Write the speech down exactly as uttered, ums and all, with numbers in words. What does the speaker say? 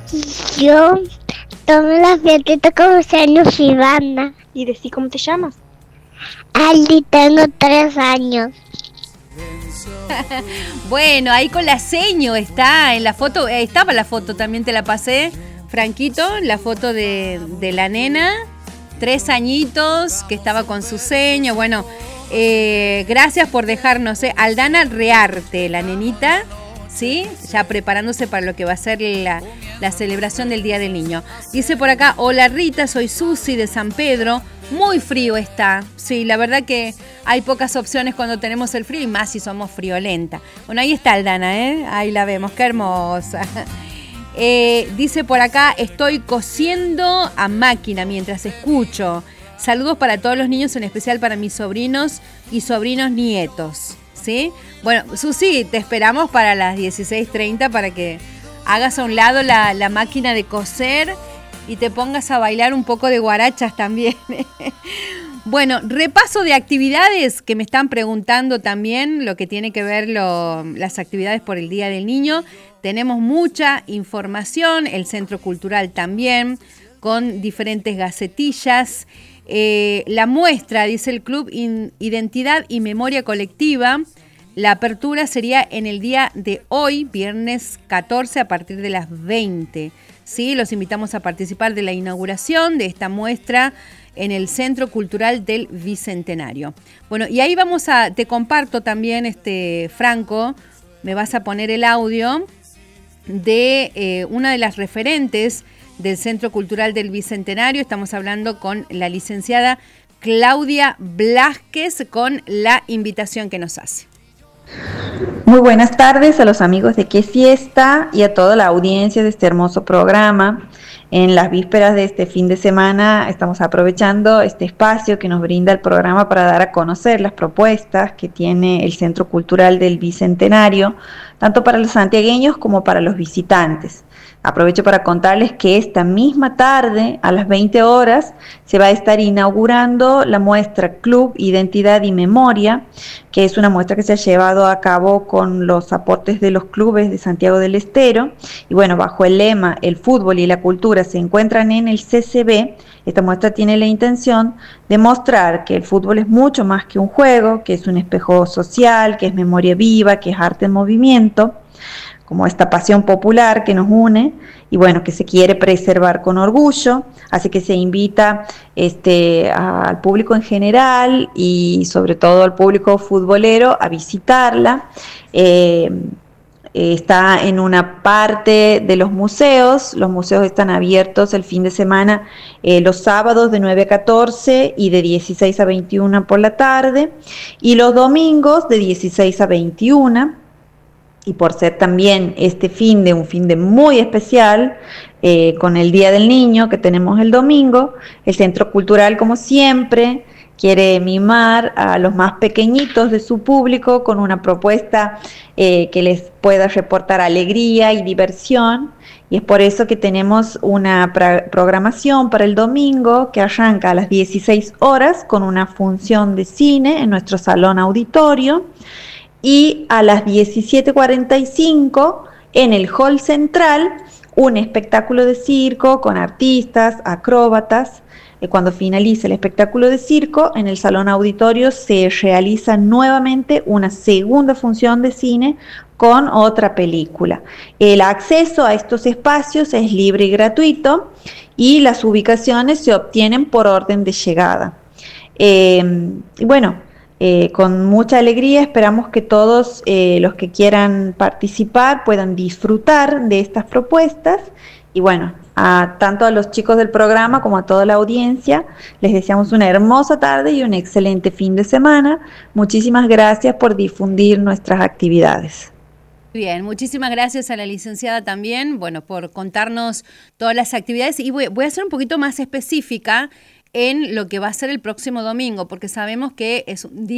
Yo tomé la fiestita con mis años Ivana. Y decí cómo te llamas. Aldi, tengo tres años. Bueno, ahí con la seño está en la foto, eh, estaba la foto, también te la pasé, Franquito, la foto de, de la nena, tres añitos, que estaba con su seño. Bueno, eh, gracias por dejarnos, eh. Aldana Rearte, la nenita, ¿sí? Ya preparándose para lo que va a ser la, la celebración del Día del Niño. Dice por acá, hola Rita, soy Susi de San Pedro. Muy frío está, sí, la verdad que hay pocas opciones cuando tenemos el frío y más si somos friolenta. Bueno, ahí está Aldana, ¿eh? Ahí la vemos, qué hermosa. Eh, dice por acá, estoy cosiendo a máquina mientras escucho. Saludos para todos los niños, en especial para mis sobrinos y sobrinos nietos, ¿sí? Bueno, Susi, te esperamos para las dieciséis treinta para que hagas a un lado la, la máquina de coser y te pongas a bailar un poco de guarachas también. Bueno, repaso de actividades que me están preguntando también, lo que tiene que ver lo, las actividades por el Día del Niño. Tenemos mucha información, el Centro Cultural también, con diferentes gacetillas. Eh, la muestra, dice el Club In- Identidad y Memoria Colectiva. La apertura sería en el día de hoy, viernes catorce, a partir de las veinte. ¿Sí? Los invitamos a participar de la inauguración de esta muestra en el Centro Cultural del Bicentenario. Bueno, y ahí vamos a, te comparto también, este Franco, me vas a poner el audio de eh, una de las referentes del Centro Cultural del Bicentenario. Estamos hablando con la licenciada Claudia Blázquez, con la invitación que nos hace. Muy buenas tardes a los amigos de Qué Fiesta y a toda la audiencia de este hermoso programa. En las vísperas de este fin de semana estamos aprovechando este espacio que nos brinda el programa para dar a conocer las propuestas que tiene el Centro Cultural del Bicentenario, tanto para los santiagueños como para los visitantes. Aprovecho para contarles que esta misma tarde, a las veinte horas, se va a estar inaugurando la muestra Club Identidad y Memoria, que es una muestra que se ha llevado a cabo con los aportes de los clubes de Santiago del Estero. Y bueno, bajo el lema El fútbol y la cultura se encuentran en el C C B, esta muestra tiene la intención de mostrar que el fútbol es mucho más que un juego, que es un espejo social, que es memoria viva, que es arte en movimiento, como esta pasión popular que nos une y bueno, que se quiere preservar con orgullo. Así que se invita este, al público en general y sobre todo al público futbolero a visitarla. Eh, está en una parte de los museos, los museos están abiertos el fin de semana, eh, los sábados de nueve a catorce y de dieciséis a veintiuna por la tarde, y los domingos de dieciséis a veintiuna. Y por ser también este fin de un fin de muy especial, eh, con el Día del Niño que tenemos el domingo, el Centro Cultural, como siempre, quiere mimar a los más pequeñitos de su público con una propuesta eh, que les pueda reportar alegría y diversión. Y es por eso que tenemos una pra- programación para el domingo que arranca a las dieciséis horas con una función de cine en nuestro salón auditorio. Y a las diecisiete cuarenta y cinco en el hall central un espectáculo de circo con artistas, acróbatas. Eh, cuando finalice el espectáculo de circo, en el salón auditorio se realiza nuevamente una segunda función de cine con otra película. El acceso a estos espacios es libre y gratuito y las ubicaciones se obtienen por orden de llegada. Eh, y bueno, Eh, con mucha alegría esperamos que todos eh, los que quieran participar puedan disfrutar de estas propuestas y bueno, a, tanto a los chicos del programa como a toda la audiencia les deseamos una hermosa tarde y un excelente fin de semana. Muchísimas gracias por difundir nuestras actividades. Bien, muchísimas gracias a la licenciada también, bueno, por contarnos todas las actividades, y voy, voy a ser un poquito más específica en lo que va a ser el próximo domingo, porque sabemos que es un día